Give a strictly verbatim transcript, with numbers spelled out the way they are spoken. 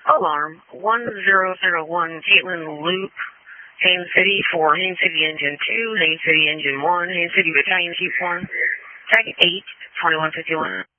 Alarm one zero zero one, Caitlin Loop, Haines City for Haines City Engine two, Haines City Engine one, Haines City Battalion Chief one, Tag eight, twenty-one fifty-one.